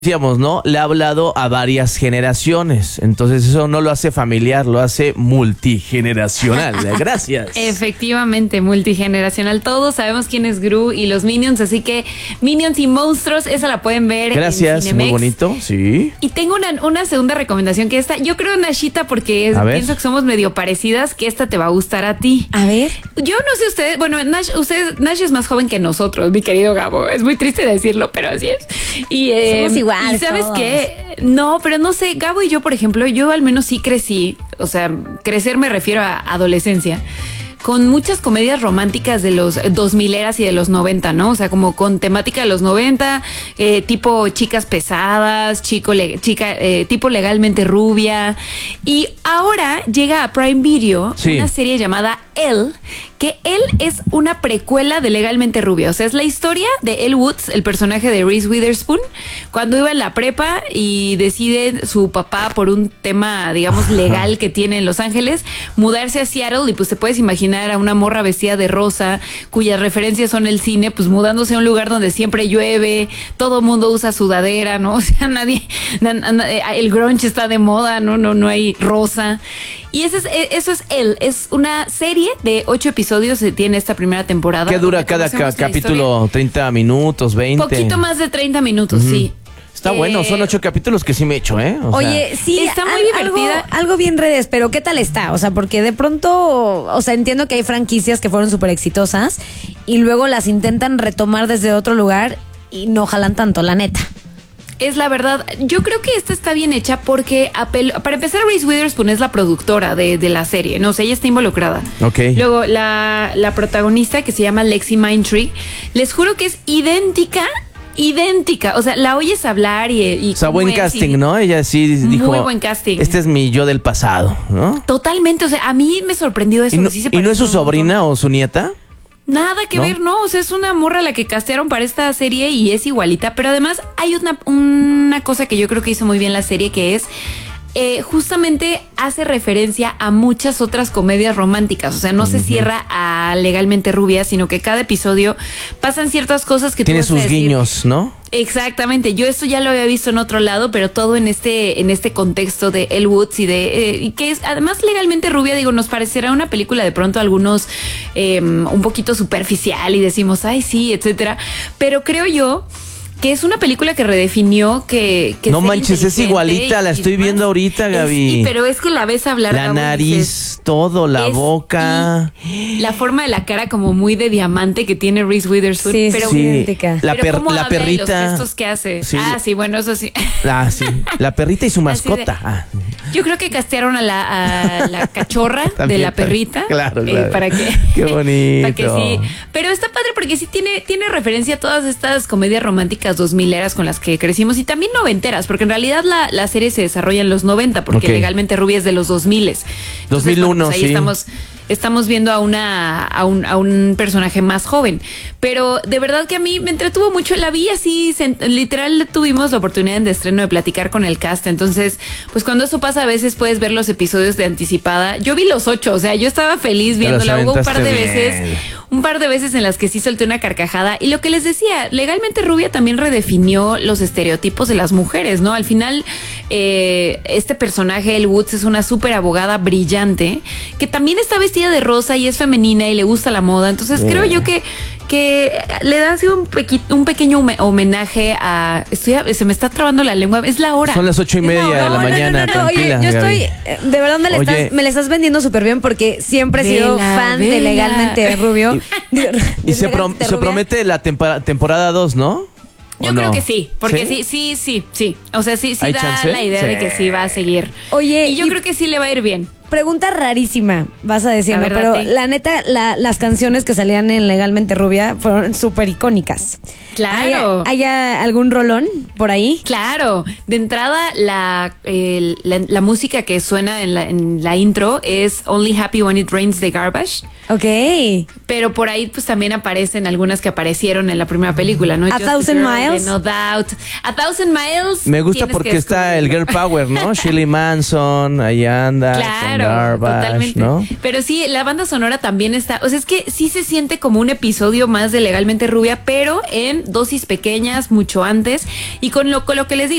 decíamos, ¿no? Le ha hablado a varias generaciones. Entonces eso no lo hace familiar, lo hace multigeneracional. Gracias. Efectivamente, multigeneracional. Todos sabemos quién es Gru y los Minions, así que Minions y Monstruos, esa la pueden ver. Gracias, en Cinemex. muy bonito, sí. Y tengo una segunda recomendación que esta, yo creo, Nashita, porque pienso que somos medio parecidas, que esta te va a gustar a ti. A ver. Yo no sé ustedes, bueno, Nash es más joven que nosotros, mi querido Gabo. Es muy triste decirlo, pero así es. Y, somos iguales. ¿y sabes todos. qué? No, pero no sé, Gabo y yo, por ejemplo, yo al menos sí crecí, o sea, crecer me refiero a adolescencia, con muchas comedias románticas de los 2000eras y de los 90, ¿no? O sea, como con temática de los 90, tipo chicas pesadas, tipo legalmente rubia. Y ahora llega a Prime Video una serie llamada Elle, que Elle es una precuela de Legalmente Rubia. O sea, es la historia de Elle Woods, el personaje de Reese Witherspoon, cuando iba en la prepa y decide su papá, por un tema, digamos, legal que tiene en Los Ángeles, mudarse a Seattle. Y pues te puedes imaginar a una morra vestida de rosa, cuyas referencias son el cine, pues mudándose a un lugar donde siempre llueve, todo mundo usa sudadera, ¿no? O sea, el grunge está de moda, no hay rosa. Y eso es Elle, es una serie de 8 episodios, tiene esta primera temporada. ¿Qué dura cada capítulo? ¿30 minutos, 20? Poquito más de 30 minutos, sí. Está bueno, son 8 capítulos que sí me echo, ¿eh? Oye, sí, está muy divertida. Algo bien redes, pero ¿qué tal está? O sea, porque de pronto, o sea, entiendo que hay franquicias que fueron súper exitosas y luego las intentan retomar desde otro lugar y no jalan tanto, la neta. Es la verdad. Yo creo que esta está bien hecha porque, para empezar, Reese Witherspoon es la productora de la serie, ¿no? O sea, ella está involucrada. Ok. Luego, la protagonista, que se llama Lexi Mindtree, les juro que es idéntica. O sea, la oyes hablar y o sea, buen casting, ¿no? Ella sí dijo... Muy buen casting. Este es mi yo del pasado, ¿no? Totalmente. O sea, a mí me sorprendió eso. ¿Y no es su sobrina o su nieta? Nada que ver, no, o sea, es una morra la que castearon para esta serie y es igualita, pero además hay una cosa que yo creo que hizo muy bien la serie, que es justamente hace referencia a muchas otras comedias románticas, o sea, no se cierra a Legalmente Rubia, sino que cada episodio pasan ciertas cosas que tiene sus guiños, ¿no? Exactamente, yo esto ya lo había visto en otro lado, pero todo en este contexto de Elle Woods y que es además Legalmente Rubia, digo, nos parecerá una película de pronto a algunos un poquito superficial y decimos, ay sí, etcétera, pero creo yo que es una película que redefinió que no manches, es igualita, la estoy viendo ahorita, Gaby. Pero es que la ves hablar. La nariz, dices, todo, la boca. La forma de la cara como muy de diamante que tiene Reese Witherspoon. Sí, pero, idéntica. La perrita. Los gestos que hace. Sí. Sí, bueno, eso sí. Sí. La perrita y su mascota. Yo creo que castearon a la cachorra de la perrita. Claro. Para que... Qué bonito. Para que sí. Pero está padre porque sí tiene referencia a todas estas comedias románticas 2000eras con las que crecimos y también noventeras, porque en realidad la serie se desarrolla en los 90, porque Legalmente Rubia es de los 2000. 2001, pues ahí estamos viendo a un personaje más joven. Pero de verdad que a mí me entretuvo mucho. La vi así, literal tuvimos la oportunidad de estreno de platicar con el cast. Entonces, pues cuando eso pasa, a veces puedes ver los episodios de anticipada. Yo vi los 8, o sea, yo estaba feliz viéndola. Hubo un par de veces en las que sí solté una carcajada. Y lo que les decía, Legalmente Rubia también redefinió los estereotipos de las mujeres, ¿no? Al final, este personaje, Elle Woods, es una súper abogada brillante que también está vestida de rosa y es femenina y le gusta la moda. Entonces creo yo que le da así un pequeño homenaje a... se me está trabando la lengua. Es la hora. Son las 8:30 de la mañana. No, oye, yo estoy... De verdad me le estás vendiendo súper bien porque siempre he sido fan de Legalmente Rubio. Y se promete la temporada 2, ¿no? Yo creo que sí, porque sí. O sea, sí da chance? La idea de que sí va a seguir. Oye, y yo creo que sí le va a ir bien. Pregunta rarísima, vas a decirme, pero la neta, las canciones que salían en Legalmente Rubia fueron súper icónicas. Claro. ¿Hay algún rolón por ahí? Claro. De entrada, la música que suena en la intro es Only Happy When It Rains de Garbage. Ok. Pero por ahí pues también aparecen algunas que aparecieron en la primera película, ¿no? A Thousand Miles. No Doubt. A Thousand Miles. Me gusta porque está el Girl Power, ¿no? Shirley Manson, ahí anda. Claro. Claro, Garbage, totalmente. ¿no? Pero sí, la banda sonora también está, o sea, es que sí se siente como un episodio más de Legalmente Rubia, pero en dosis pequeñas, mucho antes, y con lo que les digo.